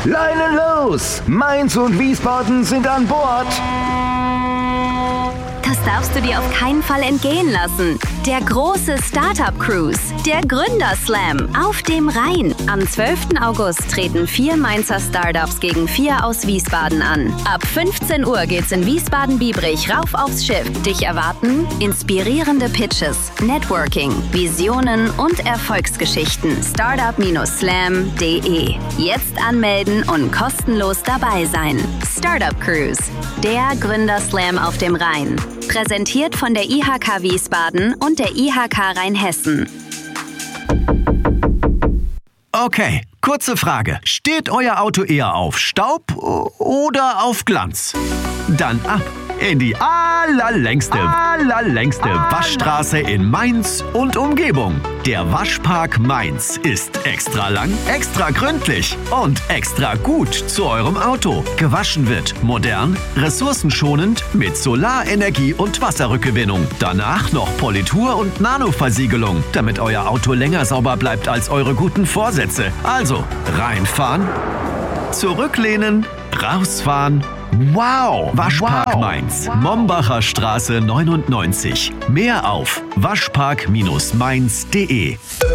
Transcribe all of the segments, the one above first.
Leinen los! Mainz und Wiesbaden sind an Bord. Das darfst du dir auf keinen Fall entgehen lassen. Der große Startup-Cruise, der Gründerslam auf dem Rhein. Am 12. August treten 4 Mainzer Startups gegen 4 aus Wiesbaden an. Ab 15 Uhr geht's in Wiesbaden-Biebrich rauf aufs Schiff. Dich erwarten inspirierende Pitches, Networking, Visionen und Erfolgsgeschichten. Startup-slam.de. Jetzt anmelden und kostenlos dabei sein. Startup Cruise, der Gründerslam auf dem Rhein. Präsentiert von der IHK Wiesbaden und der IHK Rheinhessen. Okay, kurze Frage. Steht euer Auto eher auf Staub oder auf Glanz? Dann ab in die allerlängste Waschstraße in Mainz und Umgebung. Der Waschpark Mainz ist extra lang, extra gründlich und extra gut zu eurem Auto. Gewaschen wird modern, ressourcenschonend mit Solarenergie und Wasserrückgewinnung. Danach noch Politur und Nanoversiegelung, damit euer Auto länger sauber bleibt als eure guten Vorsätze. Also reinfahren, zurücklehnen, rausfahren. Wow! Waschpark Mainz, Mombacher Straße 99. Mehr auf waschpark-mainz.de.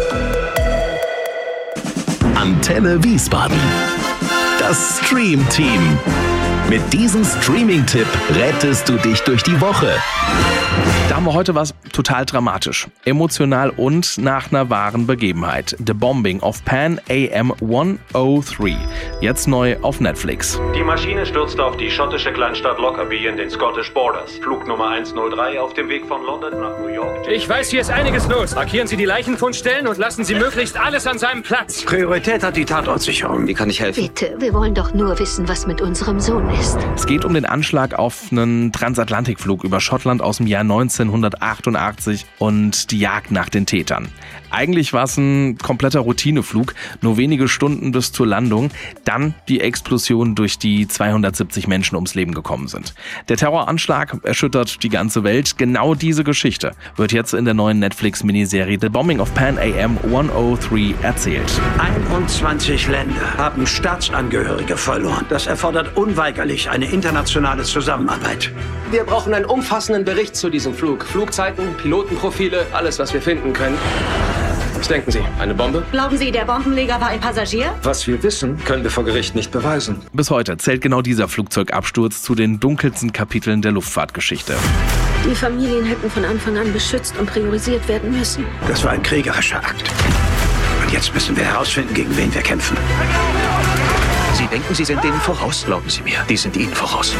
Antenne Wiesbaden. Das Stream Team. Mit diesem Streaming-Tipp rettest du dich durch die Woche. Da haben wir heute was total dramatisch, emotional und nach einer wahren Begebenheit. The Bombing of Pan AM 103. Jetzt neu auf Netflix. Die Maschine stürzte auf die schottische Kleinstadt Lockerbie in den Scottish Borders. Flug Nummer 103 auf dem Weg von London nach New York. Ich weiß, hier ist einiges los. Markieren Sie die Leichenfundstellen und lassen Sie möglichst alles an seinem Platz. Priorität hat die Tatortsicherung. Wie kann ich helfen? Bitte, wir wollen doch nur wissen, was mit unserem Sohn ist. Es geht um den Anschlag auf einen Transatlantikflug über Schottland aus dem Jahr 1988 und die Jagd nach den Tätern. Eigentlich war es ein kompletter Routineflug, nur wenige Stunden bis zur Landung, dann die Explosion, durch die 270 Menschen ums Leben gekommen sind. Der Terroranschlag erschüttert die ganze Welt. Genau diese Geschichte wird jetzt in der neuen Netflix-Miniserie The Bombing of Pan AM 103 erzählt. 21 Länder haben Staatsangehörige verloren. Das erfordert unweigerlich eine internationale Zusammenarbeit. Wir brauchen einen umfassenden Bericht zu diesem Flug. Flugzeiten, Pilotenprofile, alles, was wir finden können. Was denken Sie? Eine Bombe? Glauben Sie, der Bombenleger war ein Passagier? Was wir wissen, können wir vor Gericht nicht beweisen. Bis heute zählt genau dieser Flugzeugabsturz zu den dunkelsten Kapiteln der Luftfahrtgeschichte. Die Familien hätten von Anfang an beschützt und priorisiert werden müssen. Das war ein kriegerischer Akt. Und jetzt müssen wir herausfinden, gegen wen wir kämpfen. Sie denken, Sie sind denen voraus? Glauben Sie mir, die sind Ihnen voraus.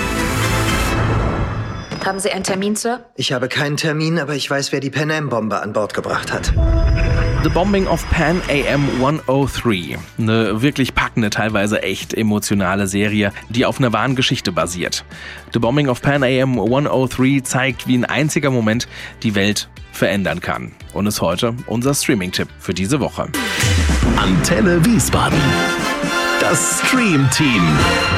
Haben Sie einen Termin, Sir? Ich habe keinen Termin, aber ich weiß, wer die Pan Am-Bombe an Bord gebracht hat. The Bombing of Pan AM 103. Eine wirklich packende, teilweise echt emotionale Serie, die auf einer wahren Geschichte basiert. The Bombing of Pan AM 103 zeigt, wie ein einziger Moment die Welt verändern kann. Und ist heute unser Streaming-Tipp für diese Woche. Antenne Wiesbaden. Das Stream Team.